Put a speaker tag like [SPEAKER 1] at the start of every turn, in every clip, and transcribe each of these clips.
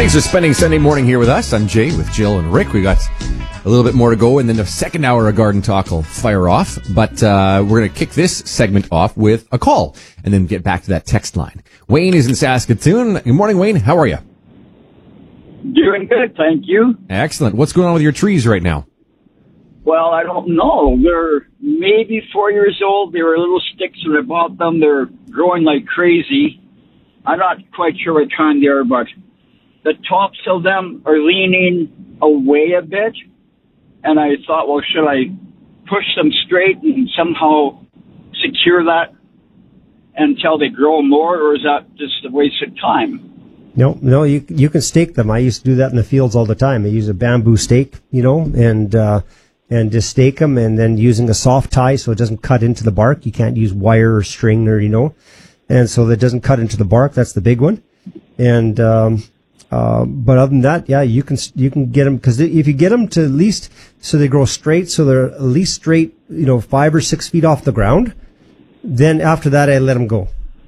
[SPEAKER 1] Thanks for spending Sunday morning here with us. I'm Jay with Jill and Rick. We got a little bit more to go, and then the second hour of Garden Talk will fire off. But we're going to kick this segment off with a call and then get back to that text line. Wayne is in Saskatoon. Good morning, Wayne. How are you?
[SPEAKER 2] Doing good, thank you.
[SPEAKER 1] Excellent. What's going on with your trees right now?
[SPEAKER 2] Well, I don't know. They're maybe 4 years old. They were little sticks when I bought them. They're growing like crazy. I'm not quite sure what kind they are, but the tops of them are leaning away a bit. And I thought, well, should I push them straight and somehow secure that until they grow more, or is that just a waste of time?
[SPEAKER 3] No, you can stake them. I used to do that in the fields all the time. I use a bamboo stake, and just stake them, and then using a soft tie so it doesn't cut into the bark. You can't use wire or string and so that doesn't cut into the bark. That's the big one. And but other than that, yeah, you can get them, because if you get them to at least so they grow straight, so they're at least straight, 5 or 6 feet off the ground, then after that I let them go.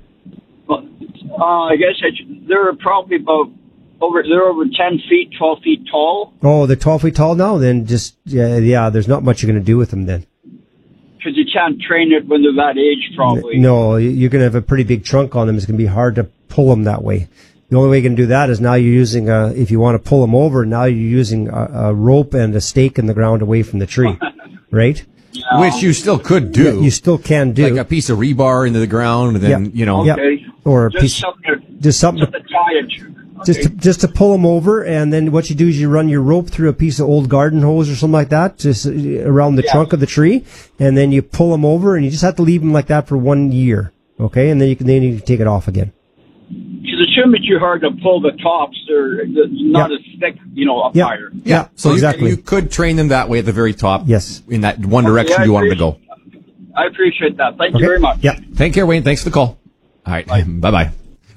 [SPEAKER 2] I guess they're probably over 10 feet, 12 feet tall.
[SPEAKER 3] Oh, they're 12 feet tall now? Then just, yeah, there's not much you're going to do with them then.
[SPEAKER 2] Because you can't train it when they're that age, probably.
[SPEAKER 3] No, you're going to have a pretty big trunk on them. It's going to be hard to pull them that way. The only way you can do that is now you're using, if you want to pull them over, now you're using a rope and a stake in the ground away from the tree, right?
[SPEAKER 1] Yeah. Which you still could do.
[SPEAKER 3] Yeah, you still can do.
[SPEAKER 1] Like a piece of rebar into the ground, and then,
[SPEAKER 2] Okay.
[SPEAKER 3] Yeah. Or
[SPEAKER 2] just something to tie it to. Okay.
[SPEAKER 3] Just to pull them over, and then what you do is you run your rope through a piece of old garden hose or something like that, just around the trunk of the tree, and then you pull them over, and you just have to leave them like that for 1 year, okay? And then you can take it off again.
[SPEAKER 2] Because it shouldn't be too hard to pull the tops. They're not as thick, up higher.
[SPEAKER 1] Yeah, so
[SPEAKER 3] exactly.
[SPEAKER 1] You could train them that way at the very top.
[SPEAKER 3] Yes.
[SPEAKER 1] In that one direction you want them to go.
[SPEAKER 2] I appreciate that. Thank you very much.
[SPEAKER 1] Yeah. Take care, Wayne. Thanks for the call. All right. Bye-bye.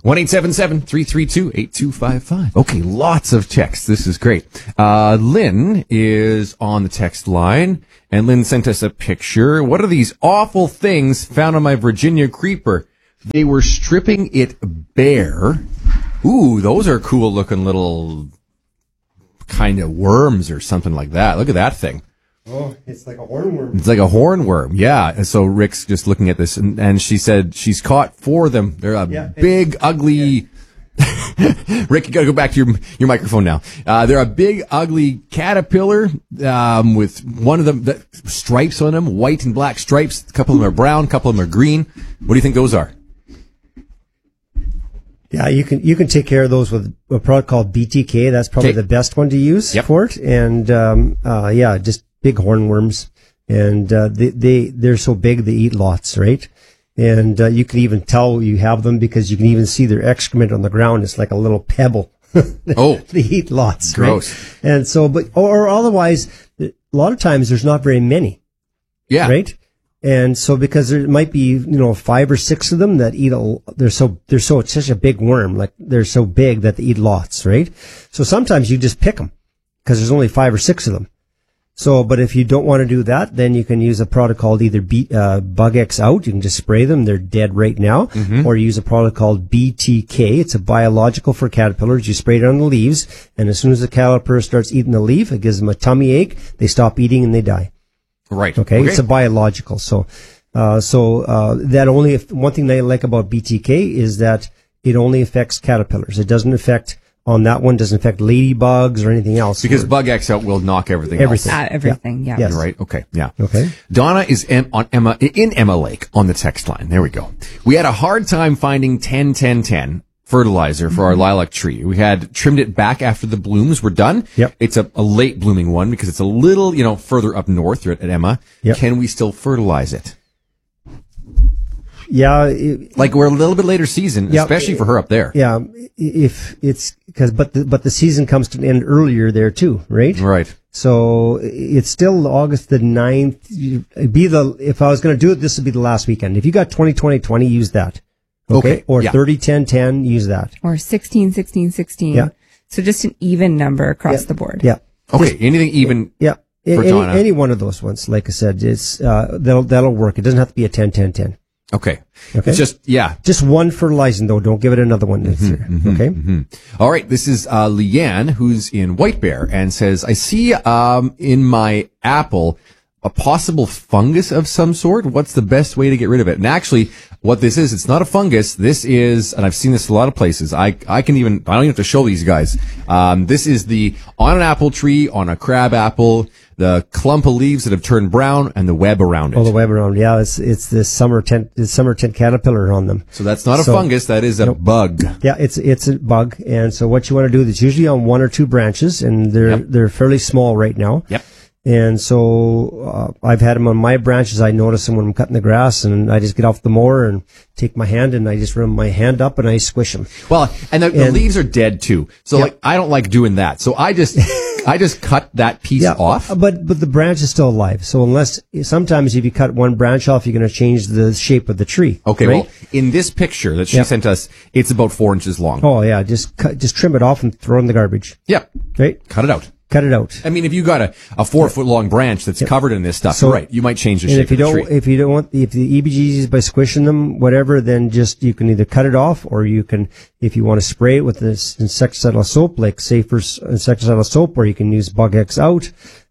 [SPEAKER 1] 1-877-332-8255. Okay, lots of texts. This is great. Lynn is on the text line, and Lynn sent us a picture. What are these awful things found on my Virginia creeper? They were stripping it bare. Ooh, those are cool looking little kind of worms or something like that. Look at that thing.
[SPEAKER 3] Oh, it's like a hornworm.
[SPEAKER 1] It's like a hornworm, yeah. And so Rick's just looking at this, and she said she's caught 4 of them. They're big, ugly... Yeah. Rick, you gotta go back to your microphone now. They're a big, ugly caterpillar, with one of them, stripes on them, white and black stripes. A couple of them are brown, a couple of them are green. What do you think those are?
[SPEAKER 3] Yeah, you can take care of those with a product called BTK. That's probably the best one to use for it. And, just big hornworms. And, they're so big, they eat lots, right? And, you can even tell you have them because you can even see their excrement on the ground. It's like a little pebble.
[SPEAKER 1] Oh.
[SPEAKER 3] They eat lots.
[SPEAKER 1] Gross.
[SPEAKER 3] Right? And so, or otherwise, a lot of times there's not very many.
[SPEAKER 1] Yeah.
[SPEAKER 3] Right? And so because there might be, 5 or 6 of them that eat it's such a big worm, like they're so big that they eat lots, right? So sometimes you just pick them because there's only 5 or 6 of them. So, but if you don't want to do that, then you can use a product called either Bug X Out. You can just spray them. They're dead right now. Mm-hmm. Or use a product called BTK. It's a biological for caterpillars. You spray it on the leaves, and as soon as the caterpillar starts eating the leaf, it gives them a tummy ache. They stop eating and they die.
[SPEAKER 1] Right.
[SPEAKER 3] Okay. It's a biological. So that only, one thing that I like about BTK is that it only affects caterpillars. It doesn't affect, on that one, doesn't affect ladybugs or anything else.
[SPEAKER 1] Because Bug X Out will knock everything
[SPEAKER 3] else.
[SPEAKER 4] Everything, yeah.
[SPEAKER 3] Yes.
[SPEAKER 1] Right. Okay. Yeah.
[SPEAKER 3] Okay.
[SPEAKER 1] Donna is in Emma Lake on the text line. There we go. We had a hard time finding 10-10-10 fertilizer for our lilac tree. We had trimmed it back after the blooms were done.
[SPEAKER 3] Yep.
[SPEAKER 1] It's a late blooming one because it's a little, further up north at Emma.
[SPEAKER 3] Yep.
[SPEAKER 1] Can we still fertilize it?
[SPEAKER 3] Yeah.
[SPEAKER 1] Like we're a little bit later season, especially for her up there.
[SPEAKER 3] Yeah. If it's but the season comes to an end earlier there too, right?
[SPEAKER 1] Right.
[SPEAKER 3] So it's still August the 9th. If I was going to do it, this would be the last weekend. If you got 20-20-20, use that. Okay. Or 30-10-10, use that.
[SPEAKER 4] Or 16-16-16.
[SPEAKER 3] Yeah.
[SPEAKER 4] So just an even number across the board.
[SPEAKER 3] Yeah.
[SPEAKER 1] Okay. Anything even.
[SPEAKER 3] Yeah.
[SPEAKER 1] For Donna.
[SPEAKER 3] Any one of those ones, like I said, it's, that'll work. It doesn't have to be a 10-10-10.
[SPEAKER 1] Okay.
[SPEAKER 3] Okay.
[SPEAKER 1] It's
[SPEAKER 3] Just one fertilizing though. Don't give it another one. Okay.
[SPEAKER 1] All right. This is Leanne, who's in White Bear, and says, I see in my apple a possible fungus of some sort. What's the best way to get rid of it? And actually, what this is, it's not a fungus. This is, and I've seen this a lot of places. I don't even have to show these guys. This is on an apple tree, on a crab apple, the clump of leaves that have turned brown and the web around it.
[SPEAKER 3] Oh, the web around. Yeah. It's this summer tent caterpillar on them.
[SPEAKER 1] So that's not a fungus. That is a bug.
[SPEAKER 3] Yeah. It's a bug. And so what you want to do is usually on one or two branches, and they're fairly small right now.
[SPEAKER 1] Yep.
[SPEAKER 3] And so I've had them on my branches. I notice them when I'm cutting the grass, and I just get off the mower and take my hand and I just run my hand up and I squish them.
[SPEAKER 1] Well, and the leaves are dead too. So I don't like doing that. So I just cut that piece off.
[SPEAKER 3] But the branch is still alive. So sometimes if you cut one branch off, you're going to change the shape of the tree.
[SPEAKER 1] Okay.
[SPEAKER 3] Right?
[SPEAKER 1] Well, in this picture that she sent us, it's about 4 inches long.
[SPEAKER 3] Oh yeah. Just trim it off and throw it in the garbage.
[SPEAKER 1] Yep.
[SPEAKER 3] Right.
[SPEAKER 1] Cut it out.
[SPEAKER 3] Cut it out.
[SPEAKER 1] I mean, if you got a 4-foot long branch that's covered in this stuff, you might change the
[SPEAKER 3] and
[SPEAKER 1] shape of the tree.
[SPEAKER 3] If you don't want, if the EBGs by squishing them, whatever, then you can either cut it off, or you can, if you want to spray it with this insecticidal soap, like Safer insecticidal soap, or you can use Bug X Out.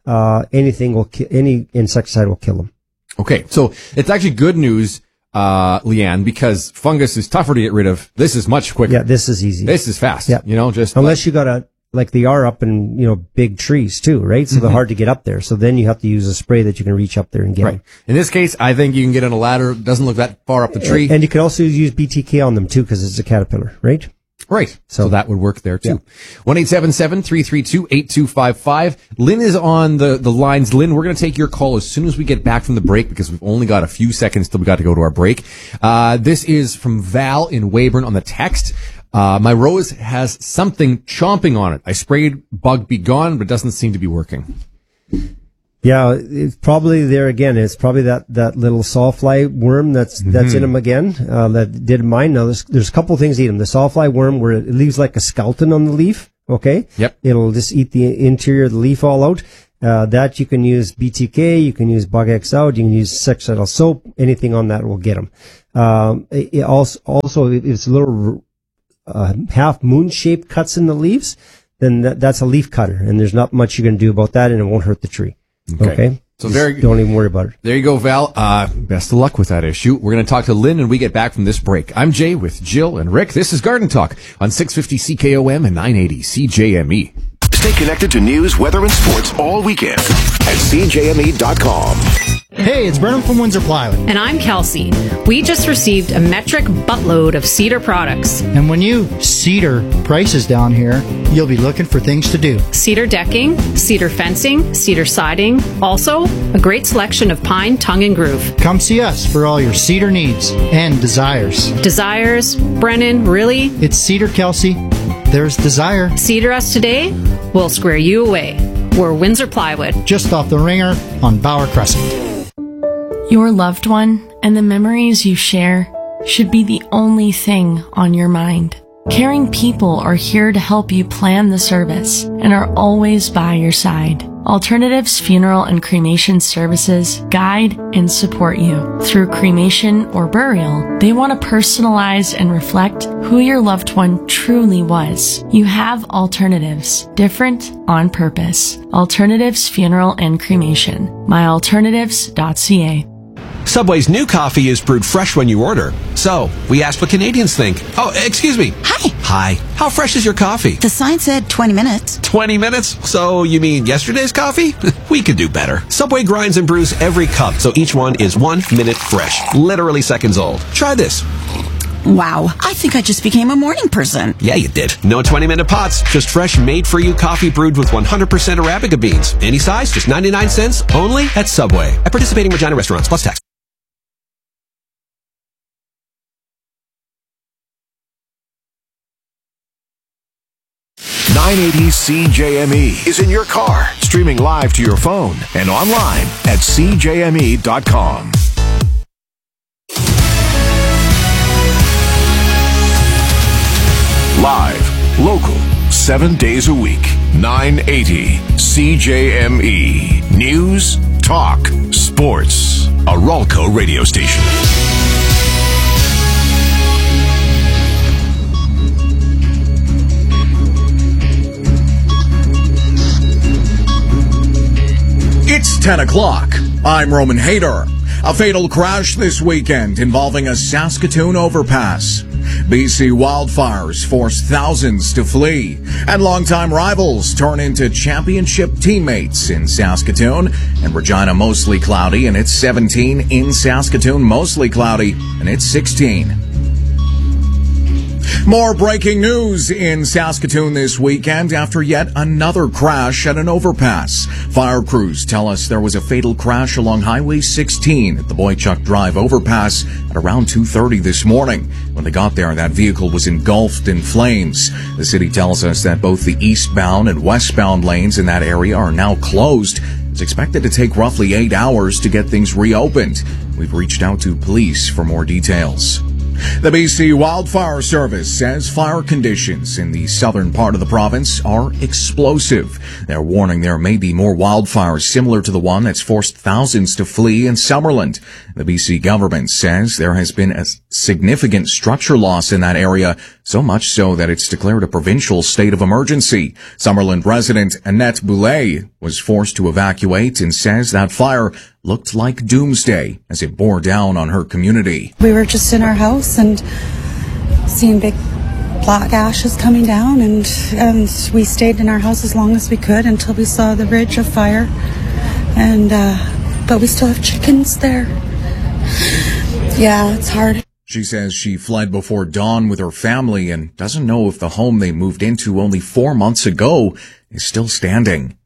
[SPEAKER 3] Any insecticide will kill them.
[SPEAKER 1] Okay. So it's actually good news, Leanne, because fungus is tougher to get rid of. This is much quicker.
[SPEAKER 3] Yeah, this is easy.
[SPEAKER 1] This is fast.
[SPEAKER 3] Yeah.
[SPEAKER 1] Unless
[SPEAKER 3] you got like they are up in, big trees too, right? So they're hard to get up there. So then you have to use a spray that you can reach up there and get.
[SPEAKER 1] Right. In this case, I think you can get on a ladder. It doesn't look that far up the tree.
[SPEAKER 3] And you can also use BTK on them too, because it's a caterpillar, right?
[SPEAKER 1] Right. So that would work there too. 1-877-332-8255. Lynn is on the lines. Lynn, we're going to take your call as soon as we get back from the break, because we've only got a few seconds till we got to go to our break. This is from Val in Weyburn on the text. My rose has something chomping on it. I sprayed Bug Be Gone, but it doesn't seem to be working.
[SPEAKER 3] Yeah, it's probably there again. It's probably that little sawfly worm that's in them again, that did mine. Now there's a couple of things eat them. The sawfly worm, where it leaves like a skeleton on the leaf. Okay.
[SPEAKER 1] Yep. It'll
[SPEAKER 3] just eat the interior of the leaf all out. That you can use BTK, you can use Bug X Out, you can use insecticidal soap. Anything on that will get them. It also, if it's a little, half moon shaped cuts in the leaves, then that's a leaf cutter, and there's not much you can do about that, and it won't hurt the tree. Okay.
[SPEAKER 1] So
[SPEAKER 3] don't even worry about it.
[SPEAKER 1] There you go, Val. Best of luck with that issue. We're going to talk to Lynn when we get back from this break. I'm Jay with Jill and Rick. This is Garden Talk on 650 CKOM and 980 CJME.
[SPEAKER 5] Stay connected to news, weather, and sports all weekend at CJME.com.
[SPEAKER 6] Hey, it's Brennan from Windsor Plywood.
[SPEAKER 7] And I'm Kelsey. We just received a metric buttload of cedar products.
[SPEAKER 6] And when you cedar prices down here, you'll be looking for things to do.
[SPEAKER 7] Cedar decking, cedar fencing, cedar siding. Also, a great selection of pine, tongue, and groove.
[SPEAKER 6] Come see us for all your cedar needs and desires.
[SPEAKER 7] Desires? Brennan, really?
[SPEAKER 6] It's Cedar, Kelsey. There's desire.
[SPEAKER 7] Cedar us today, we'll square you away. We're Windsor Plywood.
[SPEAKER 6] Just off the Ringer on Bauer Crescent.
[SPEAKER 8] Your loved one and the memories you share should be the only thing on your mind. Caring people are here to help you plan the service and are always by your side. Alternatives Funeral and Cremation Services guide and support you. Through cremation or burial, they want to personalize and reflect who your loved one truly was. You have alternatives, different on purpose. Alternatives Funeral and Cremation. myalternatives.ca.
[SPEAKER 9] Subway's new coffee is brewed fresh when you order. So, we asked what Canadians think. Oh, excuse me.
[SPEAKER 10] Hi.
[SPEAKER 9] Hi. How fresh is your coffee?
[SPEAKER 10] The sign said 20 minutes.
[SPEAKER 9] 20 minutes? So, you mean yesterday's coffee? We could do better. Subway grinds and brews every cup, so each one is 1 minute fresh. Literally seconds old. Try this.
[SPEAKER 10] Wow, I think I just became a morning person.
[SPEAKER 9] Yeah, you did. No 20-minute pots, just fresh, made-for-you coffee brewed with 100% Arabica beans. Any size, just 99 cents, only at Subway. At participating Regina restaurants, plus tax.
[SPEAKER 5] CJME is in your car, streaming live to your phone and online at CJME.com. Live, local, 7 days a week, 980 CJME. News, talk, sports. A Ralco radio station.
[SPEAKER 11] 10 o'clock. I'm Roman Hayter. A fatal crash this weekend involving a Saskatoon overpass. BC wildfires forced thousands to flee, and longtime rivals turn into championship teammates in Saskatoon. And Regina mostly cloudy, and it's 17. In Saskatoon, mostly cloudy, and it's 16. More breaking news in Saskatoon this weekend after yet another crash at an overpass. Fire crews tell us there was a fatal crash along Highway 16 at the Boychuk Drive overpass at around 2:30 this morning. When they got there, that vehicle was engulfed in flames. The city tells us that both the eastbound and westbound lanes in that area are now closed. It's expected to take roughly 8 hours to get things reopened. We've reached out to police for more details. The BC Wildfire Service says fire conditions in the southern part of the province are explosive. They're warning there may be more wildfires similar to the one that's forced thousands to flee in Summerland. The BC government says there has been a significant structure loss in that area, so much so that it's declared a provincial state of emergency. Summerland resident Annette Boulay was forced to evacuate and says that fire looked like doomsday as it bore down on her community.
[SPEAKER 12] We were just in our house and seeing big black ashes coming down, and we stayed in our house as long as we could until we saw the ridge of fire. And but we still have chickens there. Yeah, it's hard.
[SPEAKER 11] She says she fled before dawn with her family and doesn't know if the home they moved into only 4 months ago is still standing.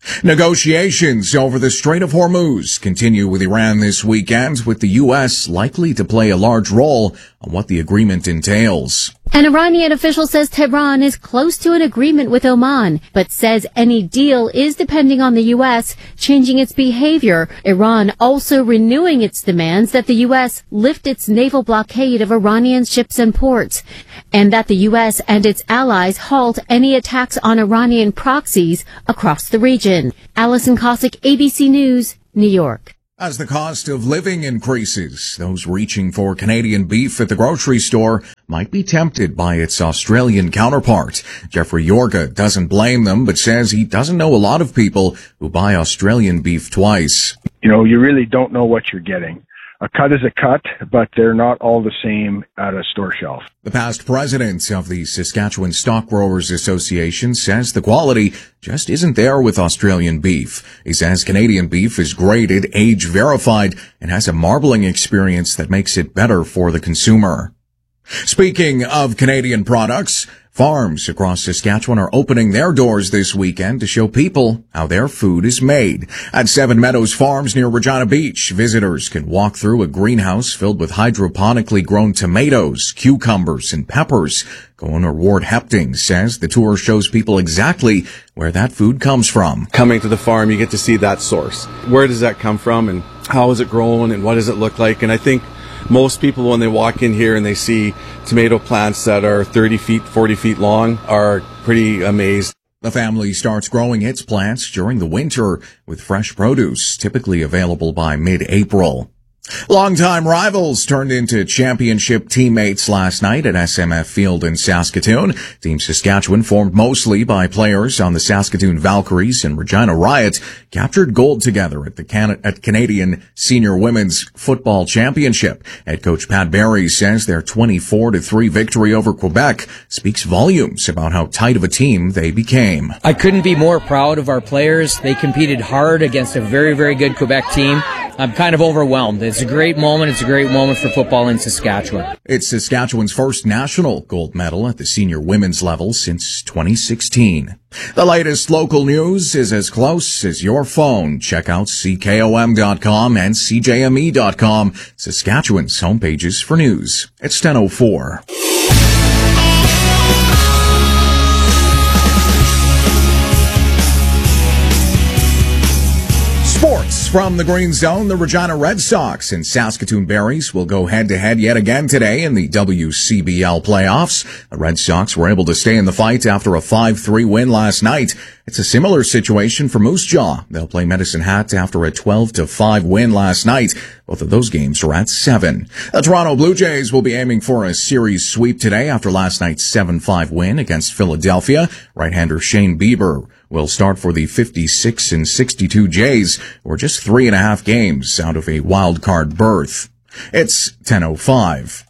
[SPEAKER 11] Negotiations over the Strait of Hormuz continue with Iran this weekend, with the U.S. likely to play a large role on what the agreement entails.
[SPEAKER 13] An Iranian official says Tehran is close to an agreement with Oman, but says any deal is depending on the U.S. changing its behavior. Iran also renewing its demands that the U.S. lift its naval blockade of Iranian ships and ports, and that the U.S. and its allies halt any attacks on Iranian proxies across the region. Allison Cossack, ABC News, New York.
[SPEAKER 11] As the cost of living increases, those reaching for Canadian beef at the grocery store might be tempted by its Australian counterpart. Jeffrey Yorga doesn't blame them, but says he doesn't know a lot of people who buy Australian beef twice.
[SPEAKER 14] You know, you really don't know what you're getting. A cut is a cut, but they're not all the same at a store shelf.
[SPEAKER 11] The past president of the Saskatchewan Stock Growers Association says the quality just isn't there with Australian beef. He says Canadian beef is graded, age verified, and has a marbling experience that makes it better for the consumer. Speaking of Canadian products, farms across Saskatchewan are opening their doors this weekend to show people how their food is made. At Seven Meadows Farms near Regina Beach, visitors can walk through a greenhouse filled with hydroponically grown tomatoes, cucumbers, and peppers. Co-owner Ward Hepting says the tour shows people exactly where that food comes from.
[SPEAKER 15] Coming to the farm, you get to see that source. Where does that come from, and how is it grown, and what does it look like? And I think most people, when they walk in here and they see tomato plants that are 30 feet, 40 feet long, are pretty amazed.
[SPEAKER 11] The family starts growing its plants during the winter, with fresh produce typically available by mid-April. Longtime rivals turned into championship teammates last night at SMF Field in Saskatoon. Team Saskatchewan, formed mostly by players on the Saskatoon Valkyries and Regina Riot, captured gold together at the Canadian Senior Women's Football Championship. Head coach Pat Barry says their 24-3 victory over Quebec speaks volumes about how tight of a team they became.
[SPEAKER 16] I couldn't be more proud of our players. They competed hard against a very, very good Quebec team. I'm kind of overwhelmed. It's a great moment. It's a great moment for football in Saskatchewan.
[SPEAKER 11] It's Saskatchewan's first national gold medal at the senior women's level since 2016. The latest local news is as close as your phone. Check out CKOM.com and CJME.com, Saskatchewan's homepages for news. It's 10:04. Sports from the Green Zone. The Regina Red Sox and Saskatoon Berries will go head-to-head yet again today in the WCBL playoffs. The Red Sox were able to stay in the fight after a 5-3 win last night. It's a similar situation for Moose Jaw. They'll play Medicine Hat after a 12-5 win last night. Both of those games are at 7. The Toronto Blue Jays will be aiming for a series sweep today after last night's 7-5 win against Philadelphia. Right-hander Shane Bieber will start for the 56 and 62 Jays, or just 3.5 games out of a wild card berth. It's 10:05.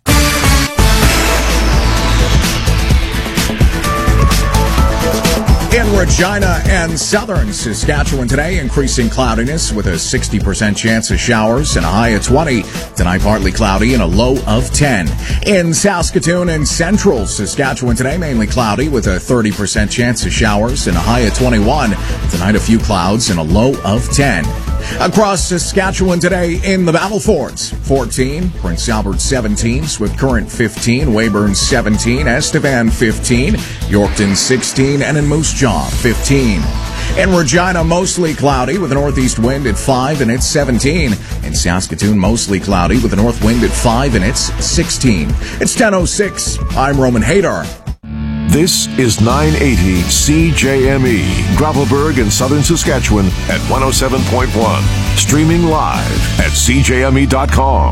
[SPEAKER 11] In Regina and southern Saskatchewan today, increasing cloudiness with a 60% chance of showers and a high of 20. Tonight, partly cloudy and a low of 10. In Saskatoon and central Saskatchewan today, mainly cloudy with a 30% chance of showers and a high of 21. Tonight, a few clouds and a low of 10. Across Saskatchewan today, in the Battle Forts, 14, Prince Albert 17, Swift Current 15, Weyburn 17, Estevan 15, Yorkton 16, and in Moose Jaw 15. In Regina, mostly cloudy with a northeast wind at 5 and it's 17. In Saskatoon, mostly cloudy with a north wind at 5 and it's 16. It's 10:06. I'm Roman Hadar.
[SPEAKER 5] This is 980 CJME, Gravelbourg in southern Saskatchewan at 107.1. Streaming live at CJME.com.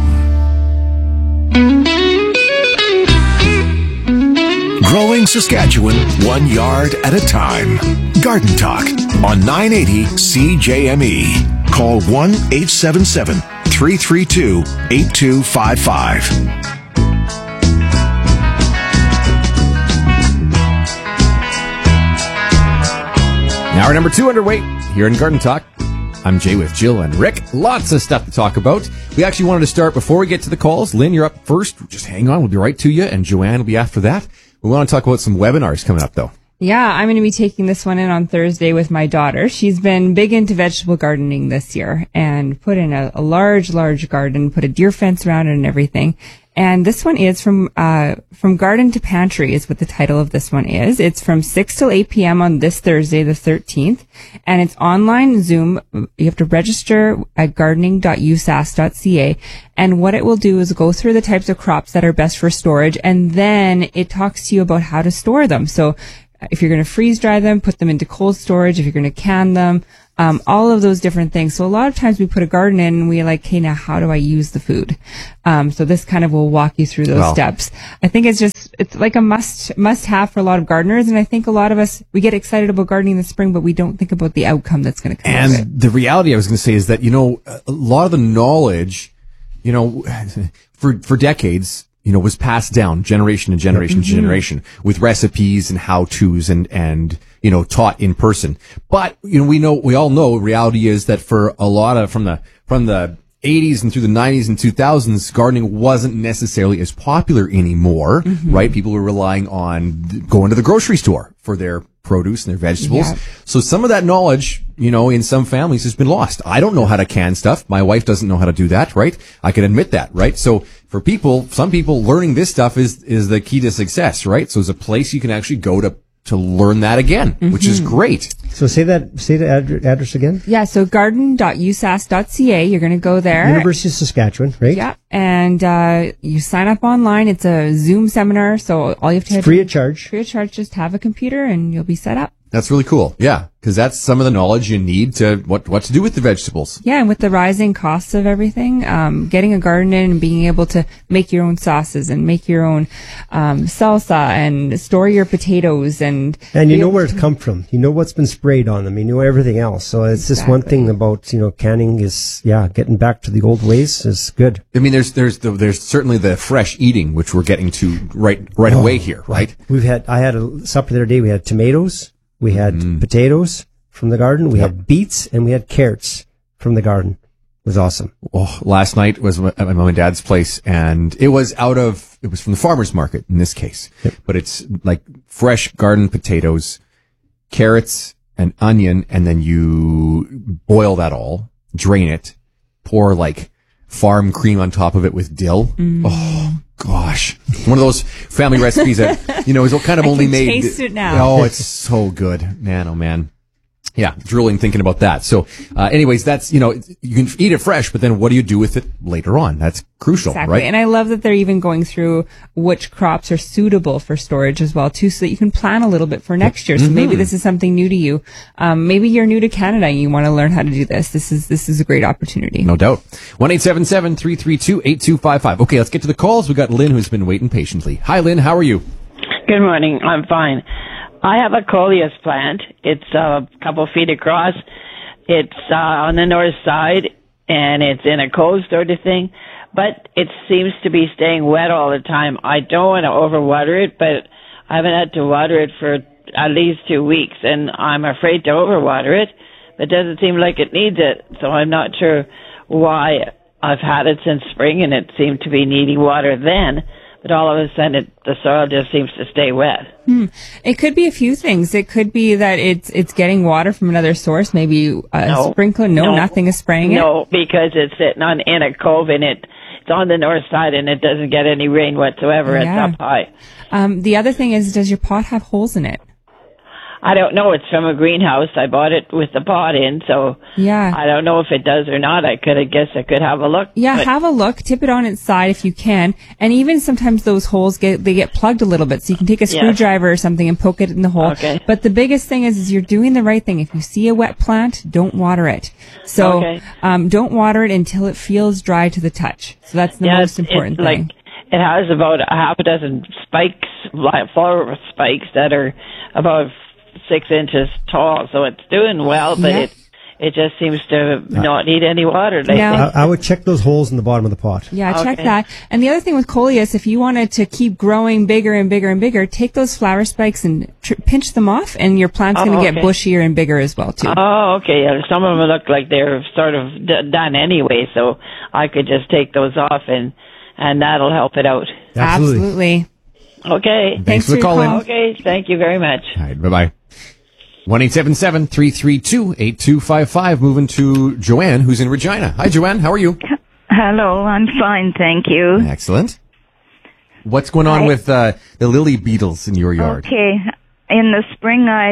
[SPEAKER 5] Growing Saskatchewan 1 yard at a time. Garden Talk on 980 CJME. Call 1-877-332-8255.
[SPEAKER 1] Hour number 2 underway here in Garden Talk. I'm Jay with Jill and Rick. Lots of stuff to talk about. We actually wanted to start before we get to the calls. Lynn, you're up first. Just hang on. We'll be right to you. And Joanne will be after that. We want to talk about some webinars coming up, though.
[SPEAKER 4] Yeah, I'm going to be taking this one in on Thursday with my daughter. She's been big into vegetable gardening this year and put in a large garden, put a deer fence around it and everything. And this one is from Garden to Pantry is what the title of this one is. It's from 6 till 8 p.m. on this Thursday, the 13th. And it's online Zoom. You have to register at gardening.usas.ca. And what it will do is go through the types of crops that are best for storage. And then it talks to you about how to store them. So if you're going to freeze dry them, put them into cold storage, if you're going to can them, all of those different things. So a lot of times we put a garden in and we like, hey, now how do I use the food? So this kind of will walk you through those steps. I think it's like a must have for a lot of gardeners. And I think a lot of us, we get excited about gardening in the spring, but we don't think about the outcome that's going to come out of it.
[SPEAKER 1] And the reality I was going to say is that, a lot of the knowledge, for decades, was passed down generation to generation to generation with recipes and how-tos and taught in person. But, we all know reality is that for a lot of, from the 80s and through the 90s and 2000s, gardening wasn't necessarily as popular anymore, right? People were relying on going to the grocery store for their produce and their vegetables. Yeah. So some of that knowledge, in some families has been lost. I don't know how to can stuff. My wife doesn't know how to do that, right? I can admit that, right? So for some people, learning this stuff is the key to success, right? So it's a place you can actually go to learn that again, which is great.
[SPEAKER 3] So say the address again.
[SPEAKER 4] Yeah, so garden.usas.ca. You're going to go there.
[SPEAKER 3] University of Saskatchewan, right?
[SPEAKER 4] Yeah, and you sign up online. It's a Zoom seminar, so all you have to do
[SPEAKER 3] free of charge.
[SPEAKER 4] Free of charge. Just have a computer and you'll be set up.
[SPEAKER 1] That's really cool. Yeah, because that's some of the knowledge you need to what to do with the vegetables.
[SPEAKER 4] Yeah, and with the rising costs of everything, getting a garden in and being able to make your own sauces and make your own salsa and store your potatoes and
[SPEAKER 3] you know where it's come from. You know what's been sprayed on them. You know everything else. So it's just one thing about canning is getting back to the old ways is good.
[SPEAKER 1] I mean, there's certainly the fresh eating which we're getting to right away here, right?
[SPEAKER 3] I had a supper the other day. We had tomatoes. We had potatoes from the garden. We had beets and we had carrots from the garden. It was awesome.
[SPEAKER 1] Oh, last night was at my mom and dad's place, and it was from the farmer's market in this case. Yep. But it's like fresh garden potatoes, carrots, and onion, and then you boil that all, drain it, pour like farm cream on top of it with dill. Oh, gosh. One of those family recipes that, is kind of only made.
[SPEAKER 4] I can taste it now.
[SPEAKER 1] Oh, it's so good. Man, oh man. Yeah, drooling thinking about that. So, anyways, that's, you can eat it fresh, but then what do you do with it later on? That's crucial,
[SPEAKER 4] exactly.
[SPEAKER 1] Right?
[SPEAKER 4] And I love that they're even going through which crops are suitable for storage as well, too, so that you can plan a little bit for next year. So maybe this is something new to you. Maybe you're new to Canada and you want to learn how to do this. This is a great opportunity.
[SPEAKER 1] No doubt. 1-877-332-8255. Okay, let's get to the calls. We got Lynn who's been waiting patiently. Hi, Lynn. How are you?
[SPEAKER 17] Good morning. I'm fine. I have a coleus plant. It's a couple feet across. It's on the north side, and it's in a cove sort of thing. But it seems to be staying wet all the time. I don't want to overwater it, but I haven't had to water it for at least 2 weeks, and I'm afraid to overwater it. It doesn't seem like it needs it, so I'm not sure why. I've had it since spring, and it seemed to be needing water then, but all of a sudden the soil just seems to stay wet.
[SPEAKER 4] It could be a few things. It could be that it's getting water from another source, maybe a sprinkler. No, nothing is spraying it.
[SPEAKER 17] No, because it's sitting in a cove, and it's on the north side, and it doesn't get any rain whatsoever.
[SPEAKER 4] Yeah.
[SPEAKER 17] It's up high.
[SPEAKER 4] The other thing is, does your pot have holes in it?
[SPEAKER 17] I don't know. It's from a greenhouse. I bought it with the pot in, so
[SPEAKER 4] yeah.
[SPEAKER 17] I don't know if it does or not. I guess I could have a look.
[SPEAKER 4] Yeah, have a look. Tip it on its side if you can. And even sometimes those holes get plugged a little bit, so you can take a screwdriver or something and poke it in the hole.
[SPEAKER 17] Okay.
[SPEAKER 4] But the biggest thing is you're doing the right thing. If you see a wet plant, don't water it. So don't water it until it feels dry to the touch. So that's the most important thing.
[SPEAKER 17] It has about a half a dozen spikes, flower spikes that are about 6 inches tall, so it's doing well, but it just seems to not need any water lately.
[SPEAKER 3] I would check those holes in the bottom of the pot.
[SPEAKER 4] Yeah, check that. And the other thing with coleus, if you wanted to keep growing bigger and bigger and bigger, take those flower spikes and pinch them off, and your plant's going to get bushier and bigger as well, too.
[SPEAKER 17] Oh, okay. Some of them look like they're sort of done anyway, so I could just take those off, and that'll help it out.
[SPEAKER 4] Absolutely.
[SPEAKER 17] Okay.
[SPEAKER 1] Thanks for calling.
[SPEAKER 17] Okay, thank you very much.
[SPEAKER 1] All right, bye-bye. 1-877-332-8255. Moving to Joanne, who's in Regina. Hi, Joanne. How are you?
[SPEAKER 18] Hello. I'm fine, thank you.
[SPEAKER 1] Excellent. What's going on with the lily beetles in your yard?
[SPEAKER 18] Okay. In the spring, I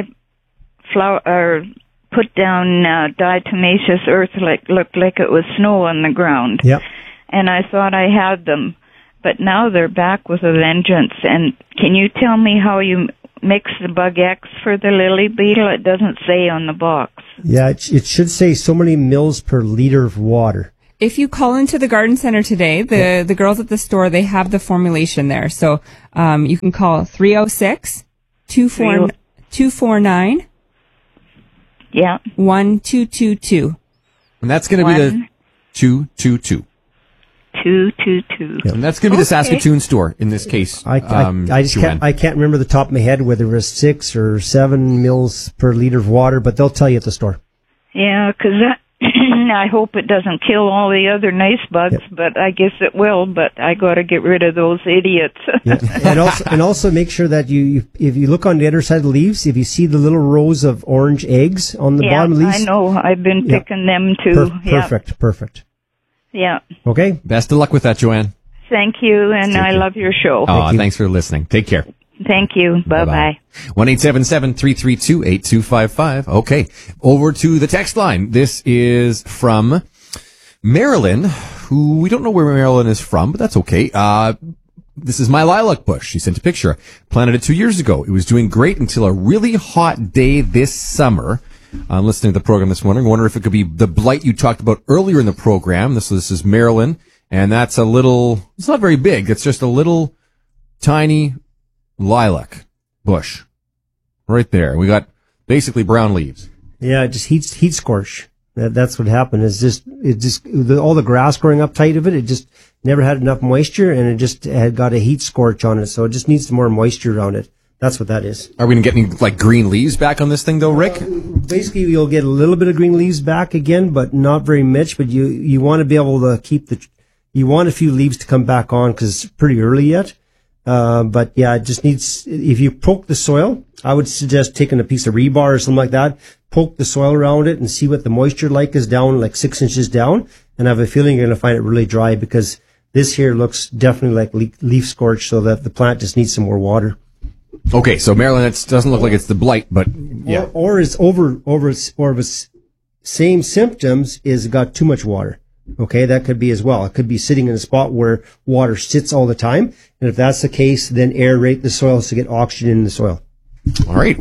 [SPEAKER 18] put down diatomaceous earth, looked like it was snow on the ground.
[SPEAKER 3] Yep.
[SPEAKER 18] And I thought I had them. But now they're back with a vengeance. And can you tell me how you mix the Bug X for the lily beetle? It doesn't say on the box.
[SPEAKER 3] Yeah, it should say so many mils per liter of water.
[SPEAKER 4] If you call into the garden center today, the girls at the store, they have the formulation there. So you can call 306-249 1222.
[SPEAKER 1] And that's going to be the 222.
[SPEAKER 18] 222.
[SPEAKER 1] Yep. And that's going to be the Saskatoon store in this case.
[SPEAKER 3] I can't remember the top of my head whether it was 6 or 7 mils per liter of water, but they'll tell you at the store.
[SPEAKER 18] Yeah, because I hope it doesn't kill all the other nice bugs, but I guess it will. But I got to get rid of those idiots.
[SPEAKER 3] And also make sure that if you look on the other side of the leaves, if you see the little rows of orange eggs on the bottom of the leaves.
[SPEAKER 18] I know. I've been picking them too.
[SPEAKER 3] Perfect.
[SPEAKER 18] Yeah.
[SPEAKER 3] Okay.
[SPEAKER 1] Best of luck with that, Joanne.
[SPEAKER 18] Thank you, and I love your show.
[SPEAKER 1] Thanks for listening. Take care.
[SPEAKER 18] Thank you. Bye-bye.
[SPEAKER 1] 1-877-332-8255. Okay. Over to the text line. This is from Marilyn, who we don't know where Marilyn is from, but that's okay. This is my lilac bush. She sent a picture. Planted it 2 years ago. It was doing great until a really hot day this summer. I'm listening to the program this morning. I wonder if it could be the blight you talked about earlier in the program. This is Marilyn, and that's it's not very big. It's just a little tiny lilac bush right there. We got basically brown leaves.
[SPEAKER 3] Yeah, it just heat scorch. That's what happened. All the grass growing up tight of it just never had enough moisture, and it just had got a heat scorch on it. So it just needs some more moisture around it. That's what that is.
[SPEAKER 1] Are we going to get any green leaves back on this thing though, Rick?
[SPEAKER 3] Basically, you'll get a little bit of green leaves back again, but not very much. But you want to be able to you want a few leaves to come back on because it's pretty early yet. But yeah, it just needs, if you poke the soil, I would suggest taking a piece of rebar or something like that, poke the soil around it and see what the moisture is down, 6 inches down. And I have a feeling you're going to find it really dry because this here looks definitely like leaf scorch, so that the plant just needs some more water.
[SPEAKER 1] Okay, so Marilyn, it doesn't look like it's the blight, but yeah.
[SPEAKER 3] Or it's same symptoms is got too much water. Okay, that could be as well. It could be sitting in a spot where water sits all the time. And if that's the case, then aerate the soil to get oxygen in the soil.
[SPEAKER 1] All right,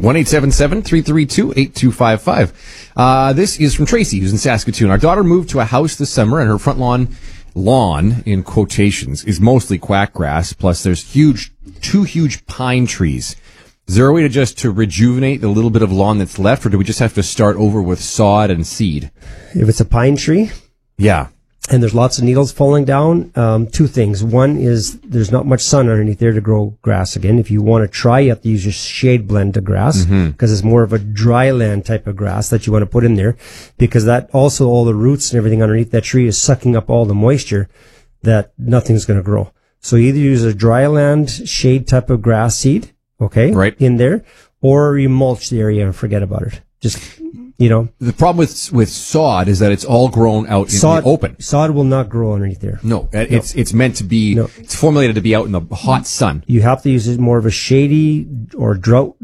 [SPEAKER 1] 1-877-332-8255. This is from Tracy, who's in Saskatoon. Our daughter moved to a house this summer, and her front lawn, in quotations, is mostly quackgrass, plus there's two huge pine trees. Is there a way to rejuvenate the little bit of lawn that's left, or do we just have to start over with sod and seed?
[SPEAKER 3] If it's a pine tree,
[SPEAKER 1] yeah,
[SPEAKER 3] and there's lots of needles falling down, two things. One is there's not much sun underneath there to grow grass again. If you want to try, you have to use your shade blend to grass, because it's more of a dry land type of grass that you want to put in there, because that also all the roots and everything underneath that tree is sucking up all the moisture that nothing's going to grow. So either use a dry land shade type of grass seed, okay, right in there, or you mulch the area and forget about it. Just, the
[SPEAKER 1] problem with sod is that it's all grown out in the open.
[SPEAKER 3] Sod will not grow underneath there.
[SPEAKER 1] No, it's meant to be. No. It's formulated to be out in the hot sun.
[SPEAKER 3] You have to use more of a shady or drought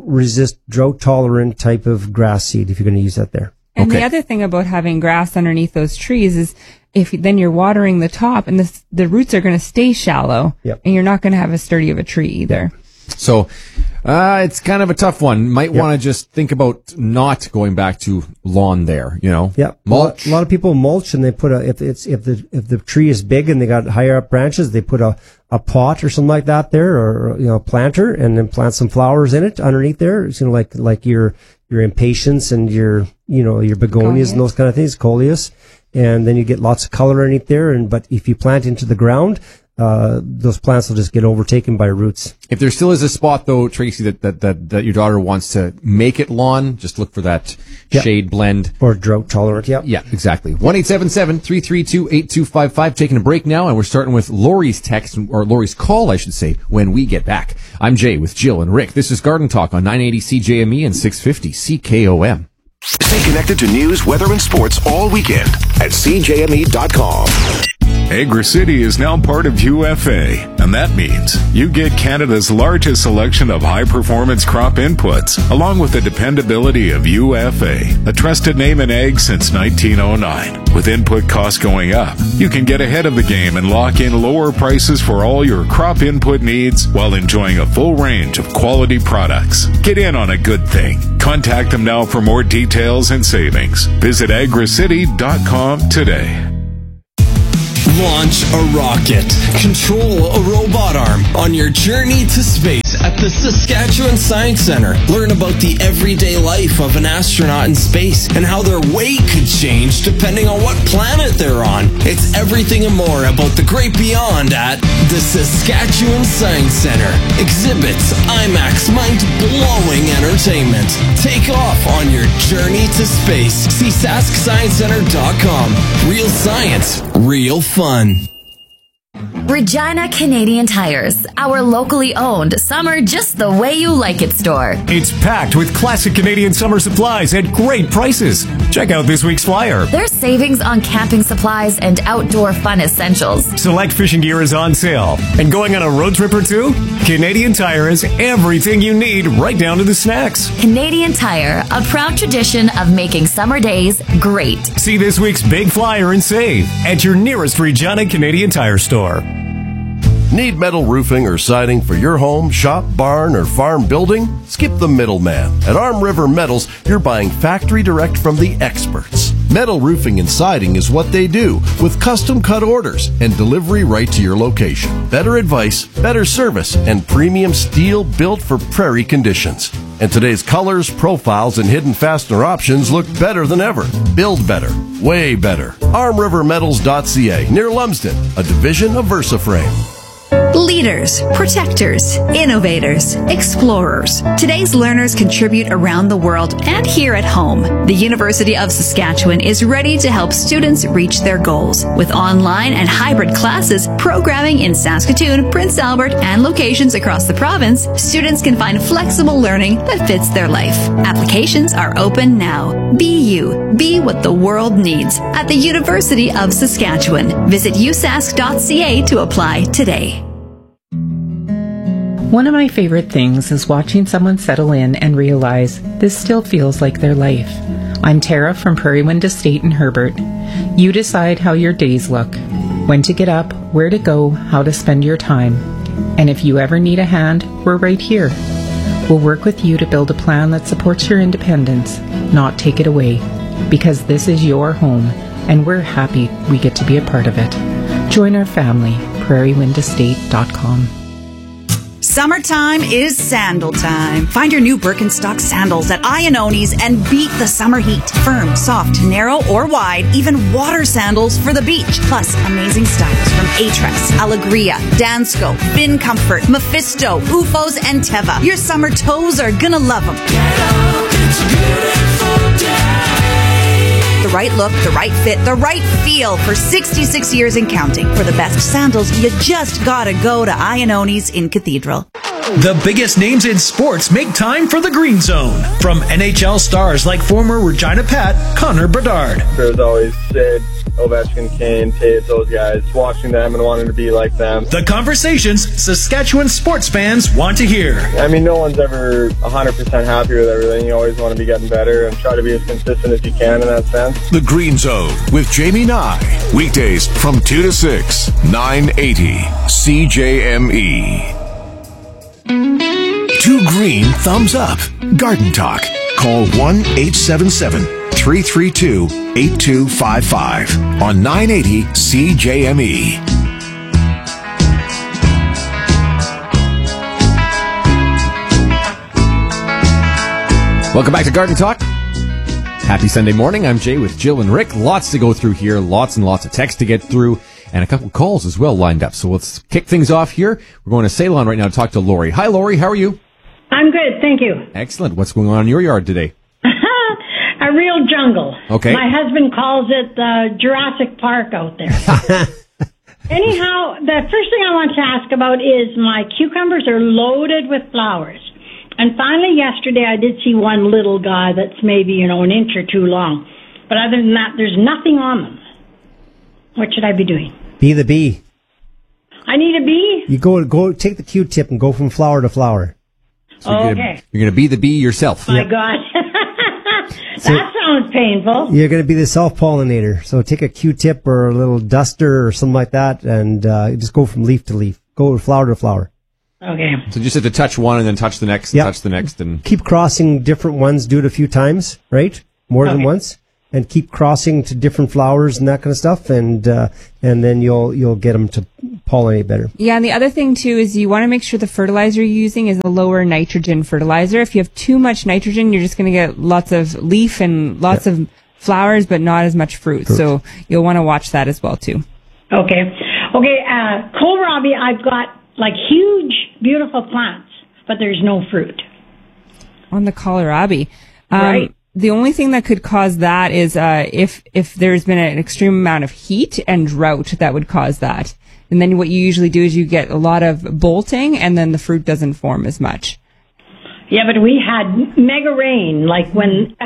[SPEAKER 3] tolerant type of grass seed if you're going to use that there.
[SPEAKER 4] And the other thing about having grass underneath those trees is if then you're watering the top and the roots are going to stay shallow, and you're not going to have as sturdy of a tree either.
[SPEAKER 1] So it's kind of a tough one. Might want to just think about not going back to lawn there,
[SPEAKER 3] Yeah.
[SPEAKER 1] Mulch.
[SPEAKER 3] A lot of people mulch, and they put if the tree is big and they got higher up branches, they put a pot or something like that there, or a planter, and then plant some flowers in it underneath there. It's, like your impatiens and your begonias and those kind of things, coleus. And then you get lots of color underneath there. But if you plant into the ground, those plants will just get overtaken by roots.
[SPEAKER 1] If there still is a spot, though, Tracy, that your daughter wants to make it lawn, just look for that shade blend.
[SPEAKER 3] Or drought tolerant,
[SPEAKER 1] Yeah, exactly. 1-877-332-8255. Taking a break now, and we're starting with Lori's text, or Lori's call, I should say, when we get back. I'm Jay with Jill and Rick. This is Garden Talk on 980 CJME and 650 CKOM.
[SPEAKER 5] Stay connected to news, weather, and sports all weekend at CJME.com.
[SPEAKER 19] Agri-City is now part of UFA, and that means you get Canada's largest selection of high-performance crop inputs, along with the dependability of UFA, a trusted name in ag since 1909. With input costs going up, you can get ahead of the game and lock in lower prices for all your crop input needs while enjoying a full range of quality products. Get in on a good thing. Contact them now for more details and savings. Visit agricity.com today.
[SPEAKER 20] Launch a rocket. Control a robot arm on your journey to space at the Saskatchewan Science Centre. Learn about the everyday life of an astronaut in space and how their weight could change depending on what planet they're on. It's everything and more about the great beyond at the Saskatchewan Science Centre. Exhibits, IMAX, mind-blowing entertainment. Take off on your journey to space. See SaskScienceCenter.com. Real science, real fun.
[SPEAKER 21] Regina Canadian Tires, our locally owned summer just the way you like it store.
[SPEAKER 22] It's packed with classic Canadian summer supplies at great prices. Check out this week's flyer.
[SPEAKER 21] There's savings on camping supplies and outdoor fun essentials.
[SPEAKER 22] Select fishing gear is on sale. And going on a road trip or two? Canadian Tire has everything you need, right down to the snacks.
[SPEAKER 21] Canadian Tire, a proud tradition of making summer days great.
[SPEAKER 22] See this week's big flyer and save at your nearest Regina Canadian Tire store.
[SPEAKER 23] Need metal roofing or siding for your home, shop, barn, or farm building? Skip the middleman. At Arm River Metals, you're buying factory direct from the experts. Metal roofing and siding is what they do, with custom cut orders and delivery right to your location. Better advice, better service, and premium steel built for prairie conditions. And today's colors, profiles, and hidden fastener options look better than ever. Build better. Way better. ArmRiverMetals.ca, near Lumsden, a division of VersaFrame.
[SPEAKER 24] Leaders, protectors, innovators, explorers. Today's learners contribute around the world and here at home. The University of Saskatchewan is ready to help students reach their goals. With online and hybrid classes, programming in Saskatoon, Prince Albert, and locations across the province, students can find flexible learning that fits their life. Applications are open now. Be you. Be what the world needs at the University of Saskatchewan. Visit usask.ca to apply today.
[SPEAKER 25] One of my favorite things is watching someone settle in and realize this still feels like their life. I'm Tara from Prairie Wind Estate in Herbert. You decide how your days look, when to get up, where to go, how to spend your time. And if you ever need a hand, we're right here. We'll work with you to build a plan that supports your independence, not take it away. Because this is your home, and we're happy we get to be a part of it. Join our family, prairiewindestate.com.
[SPEAKER 24] Summertime is sandal time. Find your new Birkenstock sandals at Iannoni's and beat the summer heat. Firm, soft, narrow, or wide, even water sandals for the beach. Plus, amazing styles from Aetrex, Allegria, Dansko, Bin Comfort, Mephisto, UFOs, and Teva. Your summer toes are gonna love them. The right look, the right fit, the right feel for 66 years and counting. For the best sandals, you just gotta go to Iannoni's in Cathedral.
[SPEAKER 2] The biggest names in sports make time for the Green Zone. From NHL stars like former Regina Pat, Connor Bedard.
[SPEAKER 6] There's always Sid, Ovechkin, Kane, Tate, those guys. Watching them and wanting to be like them.
[SPEAKER 2] The conversations Saskatchewan sports fans want to hear.
[SPEAKER 6] I mean, no one's ever 100% happy with everything. You always want to be getting better and try to be as consistent as you can in that sense.
[SPEAKER 5] The Green Zone with Jamie Nye. Weekdays from 2 to 6, 980 CJME. 2 green thumbs up. Garden Talk. Call 1-877-332-8255 on 980 CJME.
[SPEAKER 1] Welcome back to Garden Talk. Happy Sunday morning. I'm Jay with Jill and Rick. Lots to go through here. Lots and lots of text to get through. And a couple calls as well lined up. So let's kick things off here. We're going to Ceylon right now to talk to Lori. Hi, Lori. How are you?
[SPEAKER 7] I'm good, thank you.
[SPEAKER 1] Excellent. What's going on in your yard today?
[SPEAKER 7] A real jungle.
[SPEAKER 1] Okay.
[SPEAKER 7] My husband calls it Jurassic Park out there. Anyhow, the first thing I want to ask about is my cucumbers are loaded with flowers. And finally yesterday I did see one little guy that's maybe, an inch or two long. But other than that, there's nothing on them. What should I be doing?
[SPEAKER 3] Be the bee.
[SPEAKER 7] I need a bee?
[SPEAKER 3] You go take the Q-tip and go from flower to flower.
[SPEAKER 1] So you're
[SPEAKER 7] okay.
[SPEAKER 1] You're going to be the bee yourself.
[SPEAKER 7] My God. That sounds painful.
[SPEAKER 3] You're going to be the self-pollinator. So take a Q-tip or a little duster or something like that and just go from leaf to leaf. Go flower to flower.
[SPEAKER 7] Okay.
[SPEAKER 1] So just have to touch one and then touch the next and touch the next. And
[SPEAKER 3] keep crossing different ones. Do it a few times, right? More than once. And keep crossing to different flowers and that kind of stuff. And then you'll get them to pollinate better.
[SPEAKER 4] Yeah, and the other thing too is you want to make sure the fertilizer you're using is a lower nitrogen fertilizer. If you have too much nitrogen, you're just going to get lots of leaf and lots of flowers, but not as much fruit. So you'll want to watch that as well too.
[SPEAKER 7] Okay. Kohlrabi, I've got like huge, beautiful plants, but there's no fruit.
[SPEAKER 4] On the kohlrabi.
[SPEAKER 7] Right.
[SPEAKER 4] The only thing that could cause that is if there's been an extreme amount of heat and drought that would cause that. And then what you usually do is you get a lot of bolting and then the fruit doesn't form as much.
[SPEAKER 7] Yeah, but we had mega rain, like when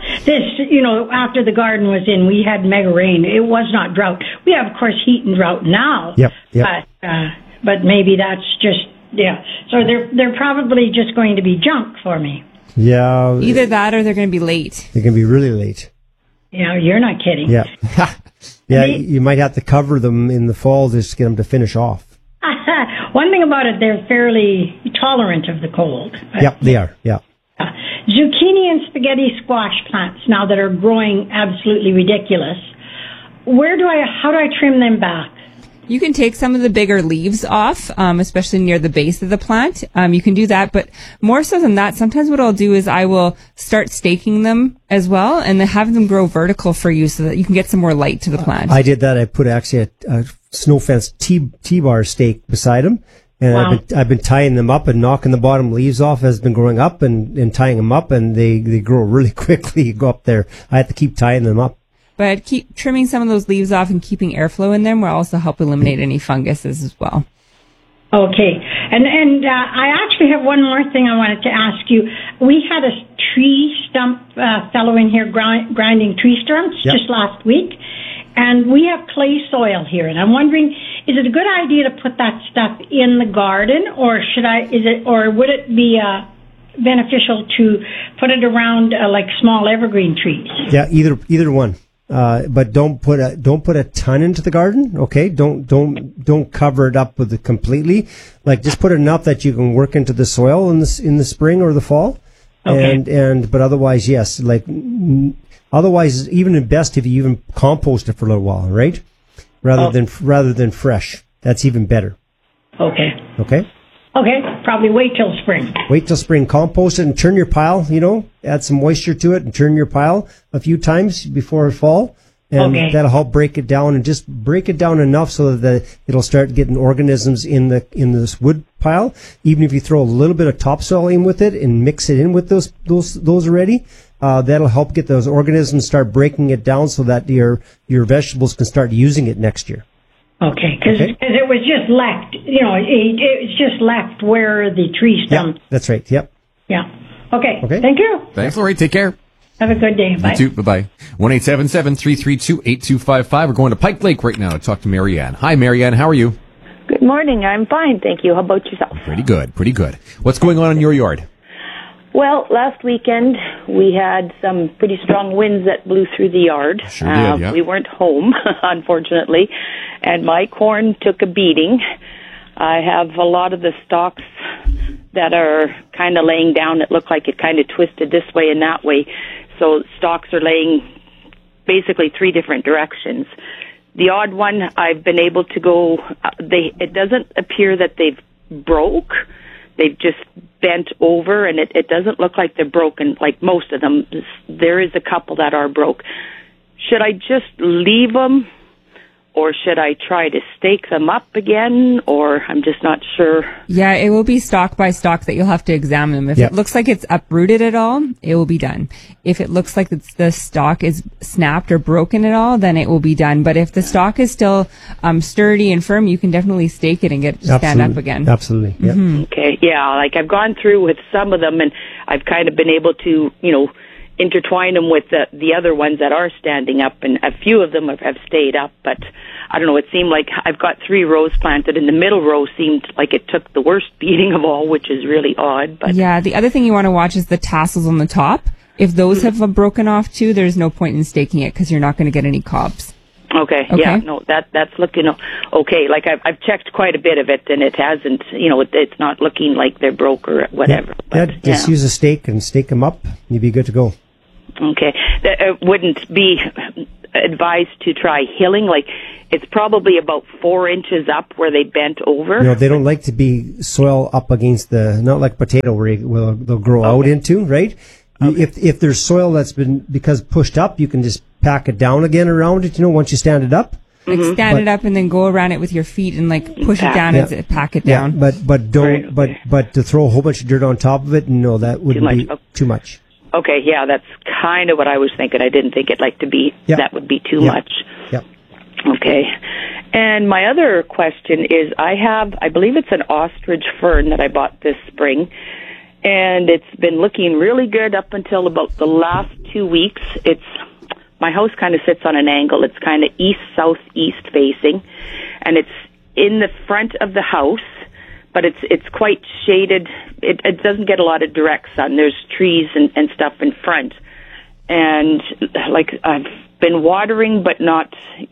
[SPEAKER 7] after the garden was in, we had mega rain. It was not drought. We have, of course, heat and drought now.
[SPEAKER 3] Yep.
[SPEAKER 7] But maybe that's just, So they're probably just going to be junk for me.
[SPEAKER 3] Yeah.
[SPEAKER 4] Either that or they're going to be late.
[SPEAKER 3] They're going to be really late.
[SPEAKER 7] Yeah, you're not kidding.
[SPEAKER 3] Yeah. You might have to cover them in the fall just to get them to finish off.
[SPEAKER 7] One thing about it, they're fairly tolerant of the cold.
[SPEAKER 3] Yep, they are. Yeah.
[SPEAKER 7] Zucchini and spaghetti squash plants now that are growing absolutely ridiculous. How do I trim them back?
[SPEAKER 4] You can take some of the bigger leaves off, especially near the base of the plant. You can do that, but more so than that, sometimes what I'll do is I will start staking them as well and then have them grow vertical for you so that you can get some more light to the plant.
[SPEAKER 3] I did that. I put actually a snow fence T-bar stake beside them. And
[SPEAKER 7] wow.
[SPEAKER 3] I've been tying them up and knocking the bottom leaves off as been growing up and tying them up, and they grow really quickly. You go up there. I have to keep tying them up.
[SPEAKER 4] But keep trimming some of those leaves off and keeping airflow in them will also help eliminate any funguses as well.
[SPEAKER 7] Okay. And I actually have one more thing I wanted to ask you. We had a tree stump fellow in here grinding tree stumps just last week. And we have clay soil here. And I'm wondering, is it a good idea to put that stuff in the garden, or would it be beneficial to put it around like small evergreen trees?
[SPEAKER 3] Yeah, either one. But don't put a ton into the garden. Okay, don't cover it up with it completely. Like just put enough that you can work into the soil in the spring or the fall. Okay. But otherwise, yes. Otherwise, even best if you even compost it for a little while, right? Rather than fresh. That's even better.
[SPEAKER 7] Okay.
[SPEAKER 3] Okay.
[SPEAKER 7] Okay, probably wait till spring.
[SPEAKER 3] Wait till spring. Compost it and turn your pile, add some moisture to it and turn your pile a few times before fall. And that'll help break it down, and just break it down enough so that it'll start getting organisms in this wood pile. Even if you throw a little bit of topsoil in with it and mix it in with those already, that'll help get those organisms start breaking it down so that your vegetables can start using it next year.
[SPEAKER 7] Okay, because it was just left, it's just left where the tree stump.
[SPEAKER 3] Yeah, that's right. Yep.
[SPEAKER 7] Yeah. Okay. Thank you.
[SPEAKER 1] Thanks, Lori. Take care.
[SPEAKER 7] Have a good day. Bye.
[SPEAKER 1] You too. Bye-bye. 1-877-332-8255. We're going to Pike Lake right now to talk to Marianne. Hi, Marianne. How are you?
[SPEAKER 8] Good morning. I'm fine, thank you. How about yourself?
[SPEAKER 1] Pretty good. Pretty good. What's going on in your yard?
[SPEAKER 8] Well, last weekend we had some pretty strong winds that blew through the yard.
[SPEAKER 1] Sure did, yeah.
[SPEAKER 8] We weren't home, unfortunately, and my corn took a beating. I have a lot of the stalks that are kind of laying down. It looked like it kind of twisted this way and that way. So stalks are laying basically three different directions. The odd one, I've been able to go, it doesn't appear that they've broke. They've just bent over, and it doesn't look like they're broken like most of them. There is a couple that are broke. Should I just leave them, or should I try to stake them up again, or I'm just not sure?
[SPEAKER 4] Yeah, it will be stalk by stalk that you'll have to examine them. If it looks like it's uprooted at all, it will be done. If it looks like the stalk is snapped or broken at all, then it will be done. But if the stalk is still sturdy and firm, you can definitely stake it and get it to stand up again.
[SPEAKER 3] Absolutely. Yeah.
[SPEAKER 4] Mm-hmm.
[SPEAKER 8] Okay, yeah, like I've gone through with some of them, and I've kind of been able to, intertwine them with the other ones that are standing up, and a few of them have stayed up, but I don't know, it seemed like I've got 3 rows planted, and the middle row seemed like it took the worst beating of all, which is really odd. But
[SPEAKER 4] yeah, the other thing you want to watch is the tassels on the top. If those have broken off too, there's no point in staking it because you're not going to get any cobs.
[SPEAKER 8] Okay, yeah, no, that's looking okay. Like I've checked quite a bit of it, and it hasn't, it's not looking like they're broke or whatever.
[SPEAKER 3] Just use a stake and stake them up, and you'll be good to go.
[SPEAKER 8] Okay. It wouldn't be advised to try hilling. Like, it's probably about 4 inches up where they bent over.
[SPEAKER 3] They don't like to be soil up against not like potato where they'll grow out into, right? Okay. If there's soil that's been, because pushed up, you can just pack it down again around it, once you stand it up.
[SPEAKER 4] Like stand it up and then go around it with your feet and push it down and pack it down.
[SPEAKER 3] But don't, but to throw a whole bunch of dirt on top of it, no, that would be too much.
[SPEAKER 8] Okay, yeah, that's kind of what I was thinking. I didn't think that would be too much.
[SPEAKER 3] Yep.
[SPEAKER 8] Okay. And my other question is, I believe it's an ostrich fern that I bought this spring, and it's been looking really good up until about the last 2 weeks. My house kind of sits on an angle. It's kind of east-southeast facing, and it's in the front of the house, but it's quite shaded. It doesn't get a lot of direct sun. There's trees and stuff in front. And, I've been watering, but not,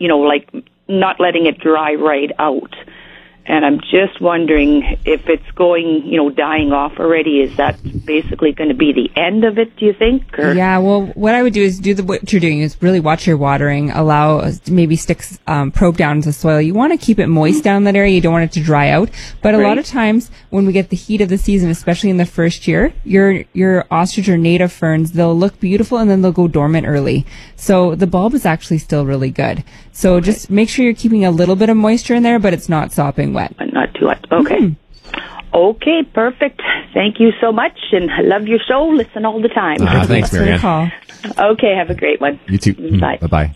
[SPEAKER 8] not letting it dry right out. And I'm just wondering if it's going, dying off already. Is that basically going to be the end of it, do you think? Or?
[SPEAKER 4] Yeah, well, what I would do is what you're doing is really watch your watering. Allow, maybe stick probe down into the soil. You want to keep it moist down that area. You don't want it to dry out. But a lot of times when we get the heat of the season, especially in the first year, your ostrich or native ferns, they'll look beautiful and then they'll go dormant early. So the bulb is actually still really good. So just make sure you're keeping a little bit of moisture in there, but it's not sopping wet.
[SPEAKER 8] Not too wet. Okay. Mm-hmm. Okay, perfect. Thank you so much, and I love your show. Listen all the time.
[SPEAKER 1] Thanks, Marianne.
[SPEAKER 8] Okay, have a great one.
[SPEAKER 1] You too.
[SPEAKER 8] Bye.
[SPEAKER 1] Bye-bye.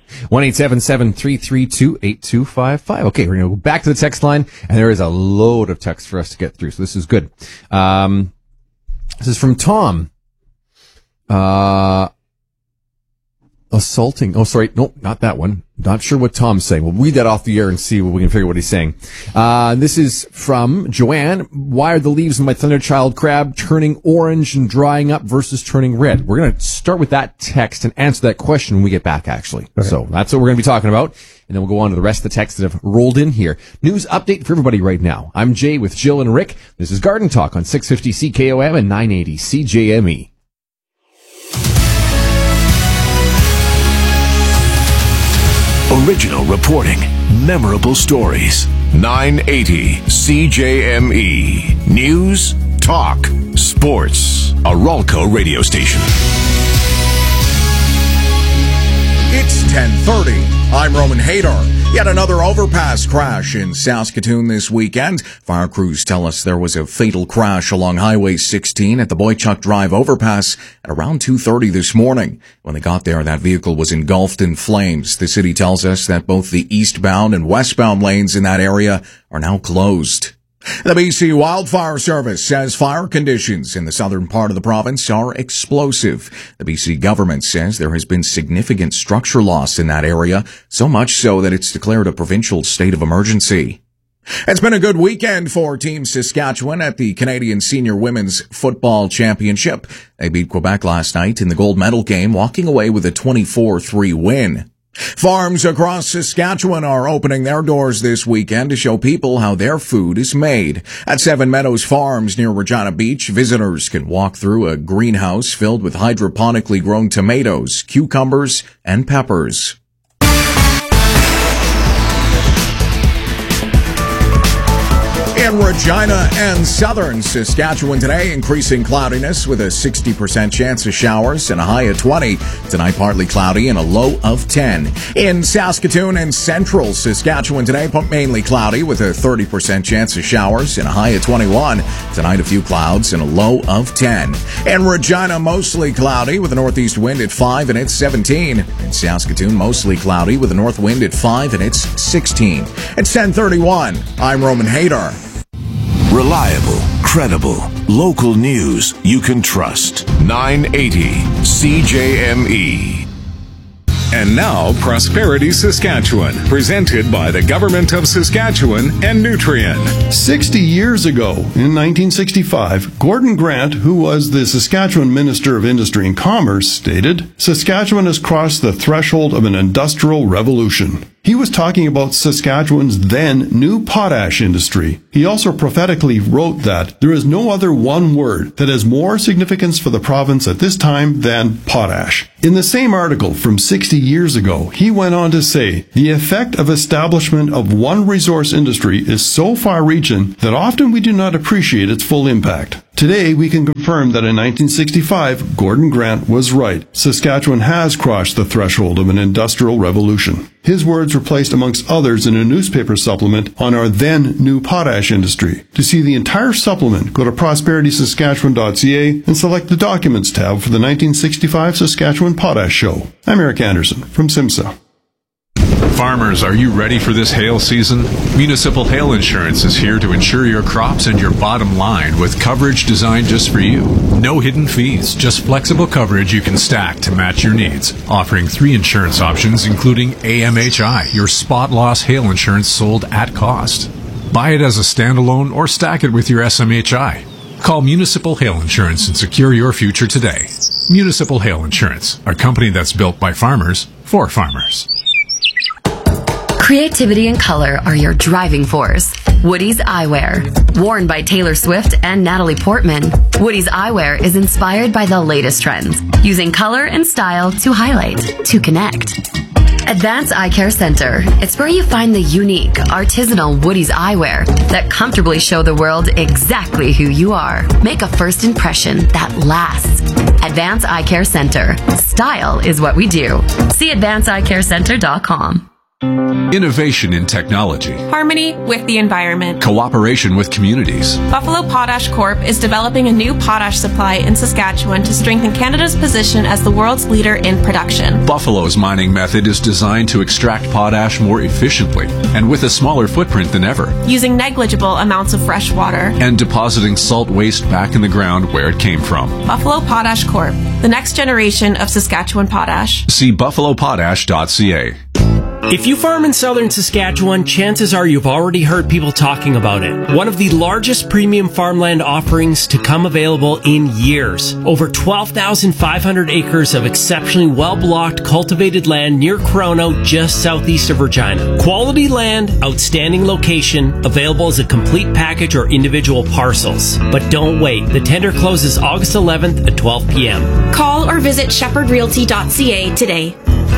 [SPEAKER 1] 1-877-332-8255. Okay, we're going to go back to the text line, and there is a load of text for us to get through, so this is good. This is from Tom. Assaulting. Oh, sorry. No, not that one. Not sure what Tom's saying. We'll read that off the air and see what we can figure out what he's saying. This is from Joanne. Why are the leaves of my Thunderchild crab turning orange and drying up versus turning red? We're going to start with that text and answer that question when we get back, actually. Okay. So that's what we're going to be talking about. And then we'll go on to the rest of the texts that have rolled in here. News update for everybody right now. I'm Jay with Jill and Rick. This is Garden Talk on 650 CKOM and 980 CJME.
[SPEAKER 5] Original reporting, memorable stories. 980 CJME. News, talk, sports. A Ralco radio station.
[SPEAKER 11] It's 10:30. I'm Roman Hadar. Yet another overpass crash in Saskatoon this weekend. Fire crews tell us there was a fatal crash along Highway 16 at the Boychuk Drive overpass at around 2:30 this morning. When they got there, that vehicle was engulfed in flames. The city tells us that both the eastbound and westbound lanes in that area are now closed. The BC Wildfire Service says fire conditions in the southern part of the province are explosive. The BC government says there has been significant structure loss in that area, so much so that it's declared a provincial state of emergency. It's been a good weekend for Team Saskatchewan at the Canadian Senior Women's Football Championship. They beat Quebec last night in the gold medal game, walking away with a 24-3 win. Farms across Saskatchewan are opening their doors this weekend to show people how their food is made. At Seven Meadows Farms near Regina Beach, visitors can walk through a greenhouse filled with hydroponically grown tomatoes, cucumbers, and peppers. In Regina and southern Saskatchewan today, increasing cloudiness with a 60% chance of showers and a high of 20. Tonight, partly cloudy and a low of 10. In Saskatoon and central Saskatchewan today, mainly cloudy with a 30% chance of showers and a high of 21. Tonight, a few clouds and a low of 10. In Regina, mostly cloudy with a northeast wind at 5 and it's 17. In Saskatoon, mostly cloudy with a north wind at 5 and it's 16. It's 10:31. I'm Roman Hadar.
[SPEAKER 5] Reliable, credible, local news you can trust. 980 CJME.
[SPEAKER 19] And now, Prosperity Saskatchewan, presented by the Government of Saskatchewan and Nutrien.
[SPEAKER 9] 60 years ago, in 1965, Gordon Grant, who was the Saskatchewan Minister of Industry and Commerce, stated, "Saskatchewan has crossed the threshold of an industrial revolution." He was talking about Saskatchewan's then new potash industry. He also prophetically wrote that there is no other one word that has more significance for the province at this time than potash. In the same article from 60 years ago, he went on to say, the effect of establishment of one resource industry is so far-reaching that often we do not appreciate its full impact. Today, we can confirm that in 1965, Gordon Grant was right. Saskatchewan has crossed the threshold of an industrial revolution. His words were placed amongst others in a newspaper supplement on our then new potash industry. To see the entire supplement, go to prosperitysaskatchewan.ca and select the Documents tab for the 1965 Saskatchewan Potash Show. I'm Eric Anderson from SIMSA.
[SPEAKER 10] Farmers, are you ready for this hail season? Municipal Hail Insurance is here to insure your crops and your bottom line with coverage designed just for you. No hidden fees, just flexible coverage you can stack to match your needs. Offering 3 insurance options, including AMHI, your spot loss hail insurance sold at cost. Buy it as a standalone or stack it with your SMHI. Call Municipal Hail Insurance and secure your future today. Municipal Hail Insurance, a company that's built by farmers for farmers.
[SPEAKER 21] Creativity and color are your driving force. Woody's Eyewear. Worn by Taylor Swift and Natalie Portman, Woody's Eyewear is inspired by the latest trends, using color and style to highlight, to connect. Advanced Eye Care Center. It's where you find the unique, artisanal Woody's Eyewear that comfortably show the world exactly who you are. Make a first impression that lasts. Advanced Eye Care Center. Style is what we do. See advancedeyecarecenter.com.
[SPEAKER 10] Innovation in technology.
[SPEAKER 12] Harmony with the environment.
[SPEAKER 10] Cooperation with communities.
[SPEAKER 12] Buffalo Potash Corp is developing a new potash supply in Saskatchewan to strengthen Canada's position as the world's leader in production.
[SPEAKER 10] Buffalo's mining method is designed to extract potash more efficiently and with a smaller footprint than ever.
[SPEAKER 12] Using negligible amounts of fresh water.
[SPEAKER 10] And depositing salt waste back in the ground where it came from.
[SPEAKER 12] Buffalo Potash Corp, the next generation of Saskatchewan potash.
[SPEAKER 10] See buffalopotash.ca.
[SPEAKER 13] If you farm in southern Saskatchewan, chances are you've already heard people talking about it. One of the largest premium farmland offerings to come available in years. Over 12,500 acres of exceptionally well-blocked cultivated land near Corono, just southeast of Regina. Quality land, outstanding location, available as a complete package or individual parcels. But don't wait. The tender closes August 11th at 12 p.m.
[SPEAKER 12] Call or visit shepherdrealty.ca today.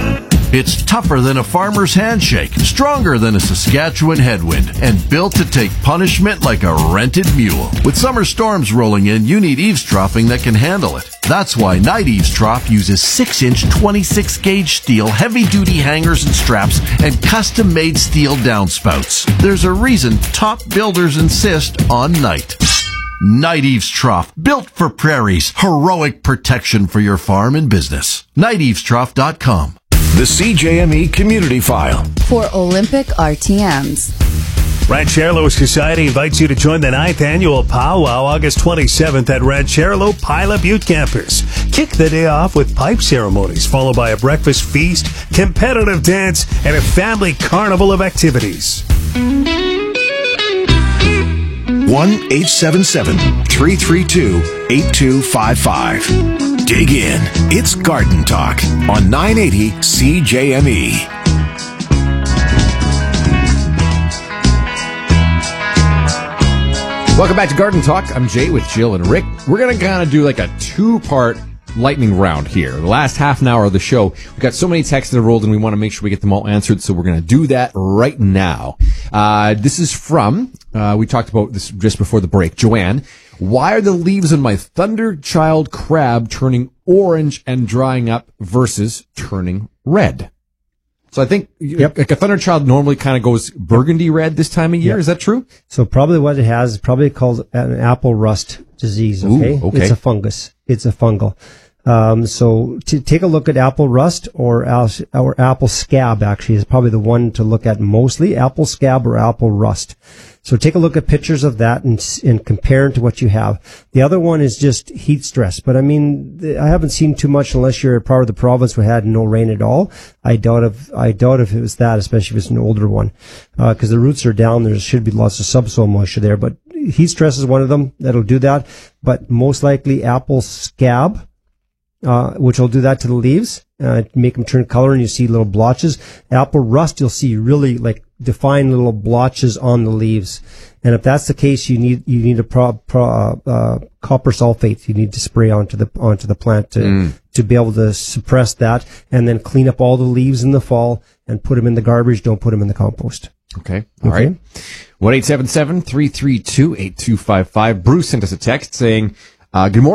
[SPEAKER 23] It's tougher than a farmer's handshake, stronger than a Saskatchewan headwind, and built to take punishment like a rented mule. With summer storms rolling in, you need eavesdropping that can handle it. That's why Night Eavesdrop uses 6-inch 26-gauge steel, heavy-duty hangers and straps, and custom-made steel downspouts. There's a reason top builders insist on Night. Night Eavesdrop, built for prairies, heroic protection for your farm and business. NightEavesdrop.com.
[SPEAKER 5] The CJME Community File.
[SPEAKER 14] For Olympic RTMs.
[SPEAKER 22] Rancheros Society invites you to join the 9th annual Powwow August 27th at Ranchero Pila Butte Campers. Kick the day off with pipe ceremonies, followed by a breakfast feast, competitive dance, and a family carnival of activities.
[SPEAKER 5] 1-877-332-8255. Dig in. It's Garden Talk on 980 CJME.
[SPEAKER 1] Welcome back to Garden Talk. I'm Jay with Jill and Rick. We're going to kind of do like a two-part lightning round here. The last half an hour of the show, we've got so many texts that have rolled and we want to make sure we get them all answered, so we're going to do that right now. This is from, we talked about this just before the break, Joanne. Why are the leaves on my Thunderchild crab turning orange and drying up versus turning red? So I think like a Thunderchild normally kind of goes burgundy red this time of year. Is that true?
[SPEAKER 3] So probably what it has is probably called an apple rust disease. Okay.
[SPEAKER 1] Ooh, okay.
[SPEAKER 3] It's a fungus. It's a fungal. So to take a look at apple rust or apple scab actually is probably the one to look at mostly, apple scab or apple rust. So take a look at pictures of that and compare it to what you have. The other one is just heat stress. But I mean, I haven't seen too much unless you're a part of the province who had no rain at all. I doubt if it was that, especially if it's an older one. Cause the roots are down. There should be lots of subsoil moisture there, but heat stress is one of them that'll do that. But most likely apple scab, which will do that to the leaves, make them turn color and you see little blotches. Apple rust, you'll see really like defined little blotches on the leaves. And if that's the case, you need a copper sulfate. You need to spray onto the plant to be able to suppress that, and then clean up all the leaves in the fall and put them in the garbage. Don't put them in the compost.
[SPEAKER 1] Okay. All right. 1-877-332-8255. Bruce sent us a text saying, good morning.